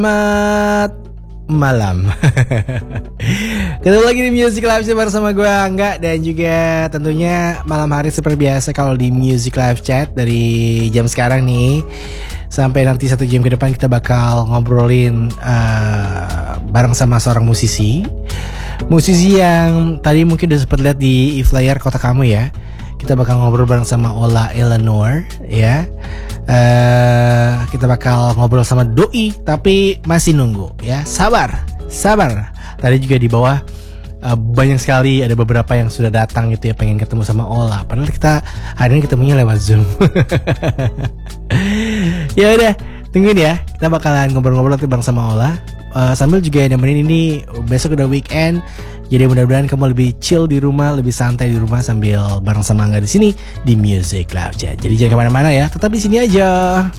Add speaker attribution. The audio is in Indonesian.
Speaker 1: Selamat malam. Ketemu lagi di Music Live Chat bersama gue Angga. Dan juga tentunya malam hari seperti biasa kalau di Music Live Chat dari jam sekarang nih sampai nanti 1 jam ke depan kita bakal ngobrolin bareng sama seorang musisi yang tadi mungkin udah sempat lihat di flyer kota kamu ya. Kita bakal ngobrol bareng sama Ola Eleanor ya. Kita bakal ngobrol sama Doi, tapi masih nunggu ya. Sabar. Tadi juga di bawah banyak sekali, ada beberapa yang sudah datang gitu ya, pengen ketemu sama Ola. Padahal kita hari ini ketemunya lewat Zoom. Ya udah, tungguin ya. Kita bakalan ngobrol-ngobrol nanti bareng sama Ola. Sambil juga nemenin ini besok udah weekend. Jadi mudah-mudahan kamu lebih chill di rumah, lebih santai di rumah sambil bareng sama Angga di sini di Music Live Chat. Jadi jangan kemana-mana ya, tetap di sini aja.